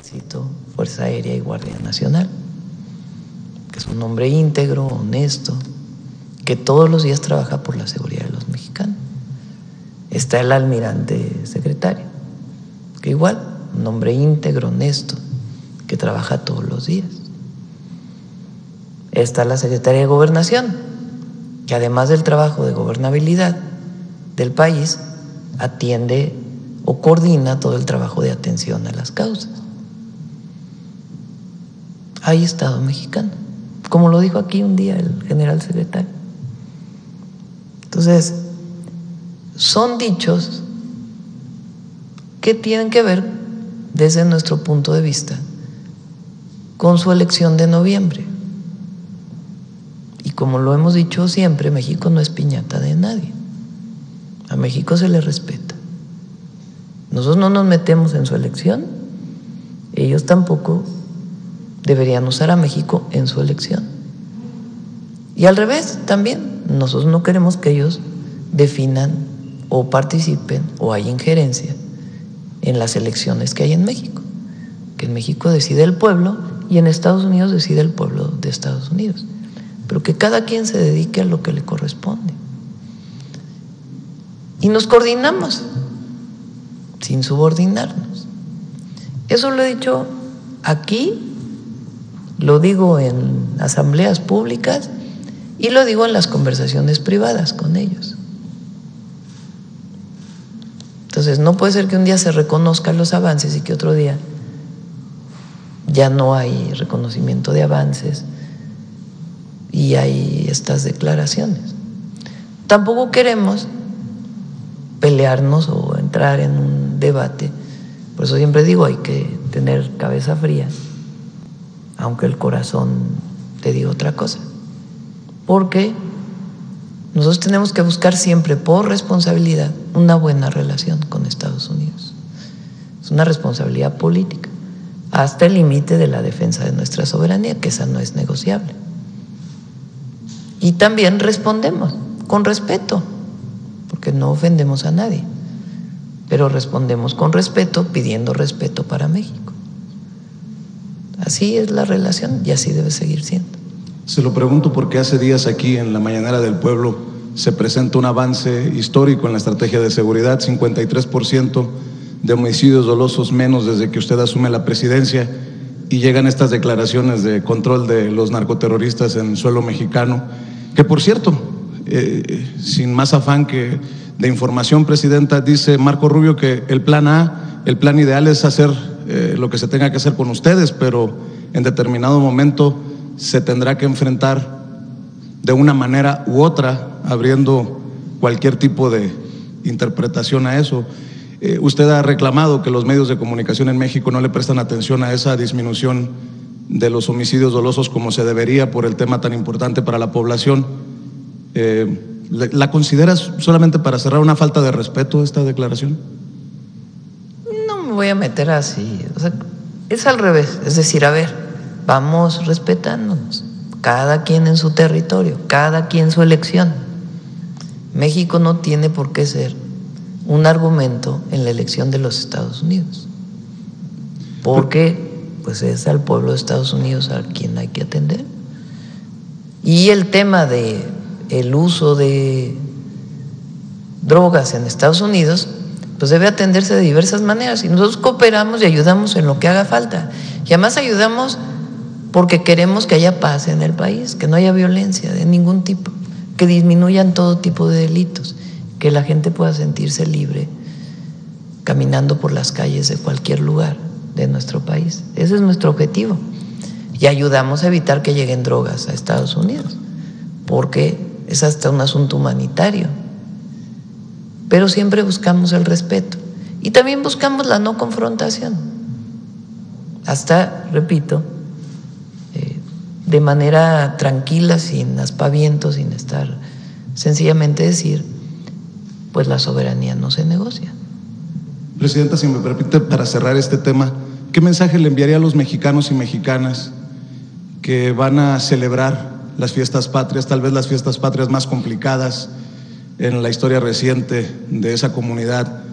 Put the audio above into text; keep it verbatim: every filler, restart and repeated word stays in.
Ejército, Fuerza Aérea y Guardia Nacional, que es un hombre íntegro, honesto, que todos los días trabaja por la seguridad de los mexicanos. Está el almirante secretario, que igual, un hombre íntegro, honesto, que trabaja todos los días. Está la Secretaría de Gobernación, que además del trabajo de gobernabilidad del país, atiende o coordina todo el trabajo de atención a las causas. Hay Estado mexicano, como lo dijo aquí un día el general secretario. Entonces, son dichos que tienen que ver, desde nuestro punto de vista, con su elección de noviembre. Y como lo hemos dicho siempre, México no es piñata de nadie. A México se le respeta. Nosotros no nos metemos en su elección, ellos tampoco deberían usar a México en su elección. Y al revés también, nosotros no queremos que ellos definan o participen o hay injerencia en las elecciones que hay en México, que en México decide el pueblo y en Estados Unidos decide el pueblo de Estados Unidos, pero que cada quien se dedique a lo que le corresponde. Y nos coordinamos sin subordinarnos. Eso lo he dicho aquí, lo digo en asambleas públicas y lo digo en las conversaciones privadas con ellos. Entonces, no puede ser que un día se reconozcan los avances y que otro día ya no hay reconocimiento de avances y hay estas declaraciones. Tampoco queremos pelearnos o entrar en un debate. Por eso siempre digo, hay que tener cabeza fría, aunque el corazón te diga otra cosa. Porque nosotros tenemos que buscar siempre, por responsabilidad, una buena relación con Estados Unidos. Es una responsabilidad política, hasta el límite de la defensa de nuestra soberanía, que esa no es negociable. Y también respondemos con respeto, porque no ofendemos a nadie, pero respondemos con respeto, pidiendo respeto para México. Así es la relación y así debe seguir siendo. Se lo pregunto porque hace días aquí en la Mañanera del Pueblo se presenta un avance histórico en la estrategia de seguridad, cincuenta y tres por ciento de homicidios dolosos menos desde que usted asume la presidencia, y llegan estas declaraciones de control de los narcoterroristas en suelo mexicano, que por cierto, eh, sin más afán que de información, Presidenta, dice Marco Rubio que el plan A, el plan ideal es hacer eh, lo que se tenga que hacer con ustedes, pero en determinado momento se tendrá que enfrentar de una manera u otra, abriendo cualquier tipo de interpretación a eso. Eh, usted ha reclamado que los medios de comunicación en México no le prestan atención a esa disminución de los homicidios dolosos como se debería por el tema tan importante para la población. Eh, ¿La consideras, solamente para cerrar, una falta de respeto esta declaración? No me voy a meter así, o sea, es al revés, es decir, a ver, vamos respetándonos, cada quien en su territorio, cada quien su elección. México no tiene por qué ser un argumento en la elección de los Estados Unidos, porque pues es al pueblo de Estados Unidos a quien hay que atender. Y el tema de el uso de drogas en Estados Unidos, pues debe atenderse de diversas maneras, y nosotros cooperamos y ayudamos en lo que haga falta, y además ayudamos porque queremos que haya paz en el país, que no haya violencia de ningún tipo, que disminuyan todo tipo de delitos, que la gente pueda sentirse libre caminando por las calles de cualquier lugar de nuestro país. Ese es nuestro objetivo, y ayudamos a evitar que lleguen drogas a Estados Unidos, porque es hasta un asunto humanitario, pero siempre buscamos el respeto y también buscamos la no confrontación, hasta, repito, eh, de manera tranquila, sin aspavientos, sin estar, sencillamente decir, pues la soberanía no se negocia. Presidenta, si me permite, para cerrar este tema, ¿qué mensaje le enviaría a los mexicanos y mexicanas que van a celebrar las fiestas patrias, tal vez las fiestas patrias más complicadas en la historia reciente de esa comunidad,